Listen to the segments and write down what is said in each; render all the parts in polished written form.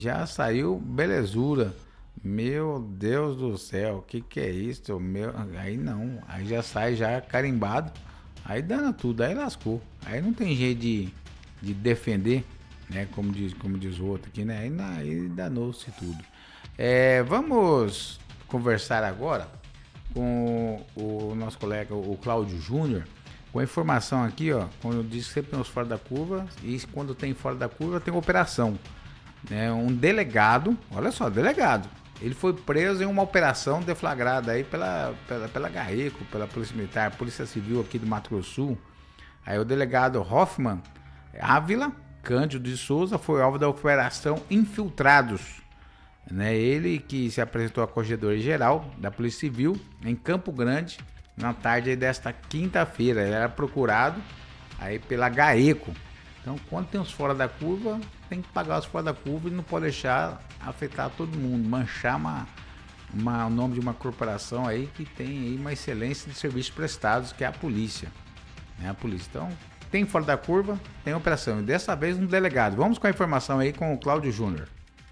Já saiu belezura. Meu Deus do céu, o que é isso? Meu, aí não, aí já sai já carimbado. Aí dana tudo, aí lascou. Aí não tem jeito de defender, né? Como diz o outro aqui, né? Aí danou-se tudo. Vamos conversar agora com o nosso colega, o Cláudio Júnior, com a informação aqui, ó. Como eu disse, sempre tem os fora da curva, e quando tem fora da curva tem operação, né? Um delegado, olha só, delegado, ele foi preso em uma operação deflagrada aí pela GAECO, pela Polícia Militar, Polícia Civil aqui do Mato Grosso do Sul. Aí o delegado Hoffman Ávila Cândido de Souza foi alvo da operação Infiltrados, né? Ele que se apresentou à Corregedoria Geral da Polícia Civil em Campo Grande na tarde desta quinta-feira. Ele era procurado aí pela GAECO. Então, quando tem os fora da curva, tem que pagar os fora da curva e não pode deixar afetar todo mundo, manchar o nome de uma corporação aí que tem aí uma excelência de serviços prestados, que é a polícia, né? A polícia. Então, tem fora da curva, tem operação. E dessa vez um delegado. Vamos com a informação aí com o Cláudio Júnior.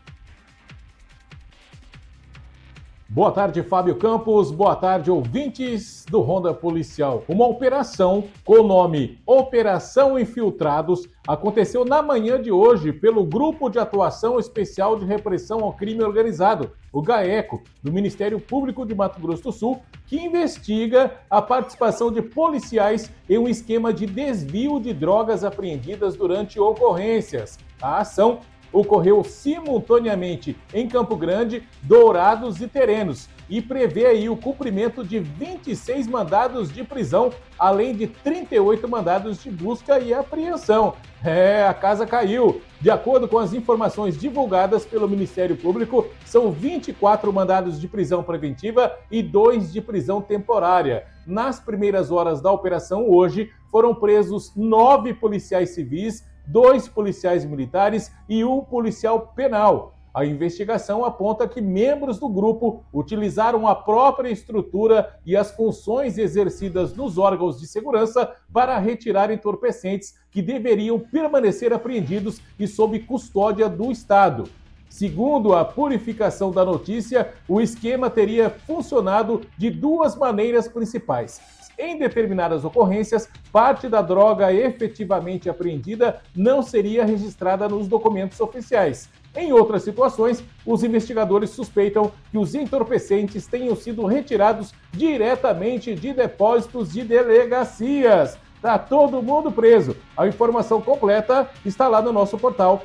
Boa tarde, Fábio Campos. Boa tarde, ouvintes do Ronda Policial. Uma operação com o nome Operação Infiltrados aconteceu na manhã de hoje pelo Grupo de Atuação Especial de Repressão ao Crime Organizado, o GAECO, do Ministério Público de Mato Grosso do Sul, que investiga a participação de policiais em um esquema de desvio de drogas apreendidas durante ocorrências. A ação ocorreu simultaneamente em Campo Grande, Dourados e Terenos e prevê aí o cumprimento de 26 mandados de prisão, além de 38 mandados de busca e apreensão. A casa caiu. De acordo com as informações divulgadas pelo Ministério Público, são 24 mandados de prisão preventiva e 2 de prisão temporária. Nas primeiras horas da operação hoje, foram presos 9 policiais civis, 2 policiais militares e 1 policial penal. A investigação aponta que membros do grupo utilizaram a própria estrutura e as funções exercidas nos órgãos de segurança para retirar entorpecentes que deveriam permanecer apreendidos e sob custódia do Estado. Segundo a purificação da notícia, o esquema teria funcionado de 2 maneiras principais. Em determinadas ocorrências, parte da droga efetivamente apreendida não seria registrada nos documentos oficiais. Em outras situações, os investigadores suspeitam que os entorpecentes tenham sido retirados diretamente de depósitos de delegacias. Tá todo mundo preso. A informação completa está lá no nosso portal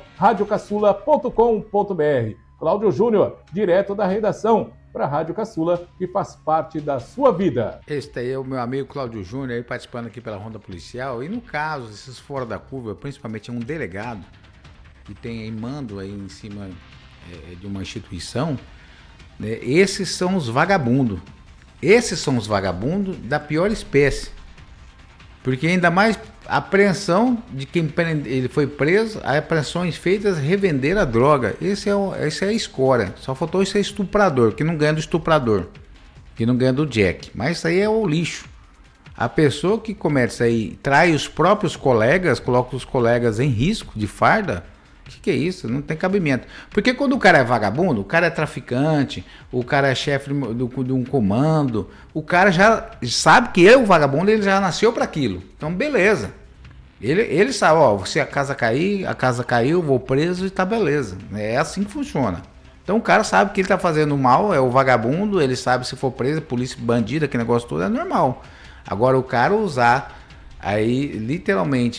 radiocaçula.com.br. Cláudio Júnior, direto da redação para a Rádio Caçula, que faz parte da sua vida. Este aí é o meu amigo Cláudio Júnior, aí participando aqui pela Ronda Policial. E no caso, esses fora da curva, principalmente um delegado que tem aí mando aí em cima de uma instituição, né? Esses são os vagabundos. Esses são os vagabundos da pior espécie. Porque ainda mais a apreensão de quem ele foi preso, as apreensões feitas revender a droga. Esse é a escória. Só faltou ser estuprador, que não ganha do estuprador, que não ganha do Jack. Mas isso aí é o lixo. A pessoa que começa aí, trai os próprios colegas, coloca os colegas em risco de farda. O que é isso? Não tem cabimento. Porque quando o cara é vagabundo, o cara é traficante, o cara é chefe de um comando, o cara já sabe que o vagabundo ele já nasceu para aquilo. Então, beleza. Ele sabe, ó, se a casa caiu, vou preso e tá beleza. É assim que funciona. Então o cara sabe que ele tá fazendo mal, é o vagabundo, ele sabe se for preso, polícia, bandida, aquele negócio todo é normal. Agora o cara usar aí, literalmente,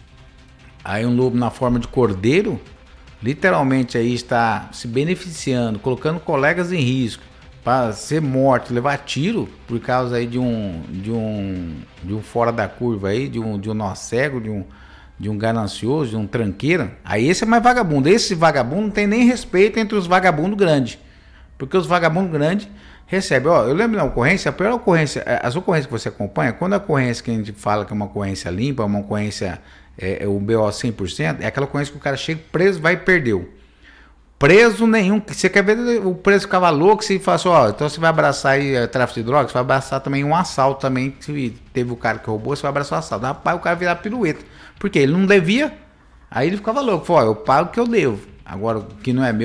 aí um lobo na forma de cordeiro, literalmente aí está se beneficiando, colocando colegas em risco para ser morto, levar tiro por causa aí de um fora da curva aí, de um nó cego, de um ganancioso, de um tranqueira. Aí esse é mais vagabundo. Esse vagabundo não tem nem respeito entre os vagabundos grandes, porque os vagabundos grandes recebem. Ó, eu lembro da ocorrência, a pior ocorrência, as ocorrências que você acompanha, quando a ocorrência que a gente fala que é uma ocorrência limpa, uma ocorrência o BO 100%, é aquela ocorrência que o cara chega preso, vai e perdeu. Preso nenhum. Você quer ver o preso ficava louco, se fala assim, ó, então você vai abraçar aí tráfico de drogas, você vai abraçar também um assalto também, se teve o cara que roubou, você vai abraçar o assalto. Rapaz, o cara virar pirueta. Porque ele não devia, aí ele ficava louco, falou, ó, eu pago o que eu devo. Agora, o que não é meu,